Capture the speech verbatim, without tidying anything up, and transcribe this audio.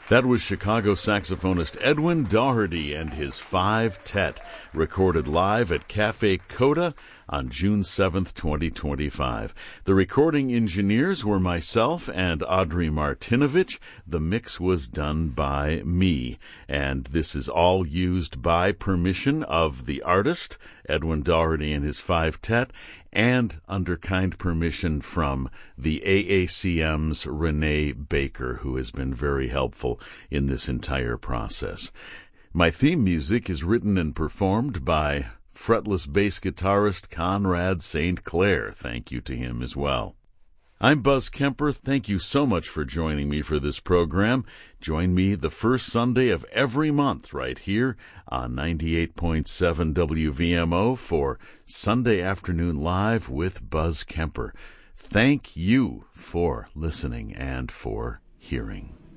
That was Chicago saxophonist Edwin Daugherty and his Five-Tet, recorded live at Cafe Coda on June seventh, twenty twenty-five. The recording engineers were myself and Audrey Martinovich. The mix was done by me, and this is all used by permission of the artist, Edwin Daugherty and his Five-Tet, and under kind permission from the A A C M's Renee Baker, who has been very helpful in this entire process. My theme music is written and performed by fretless bass guitarist Conrad Saint Clair. Thank you to him as well. I'm Buzz Kemper. Thank you so much for joining me for this program. Join me the first Sunday of every month right here on ninety-eight point seven W V M O for Sunday Afternoon Live with Buzz Kemper. Thank you for listening and for hearing.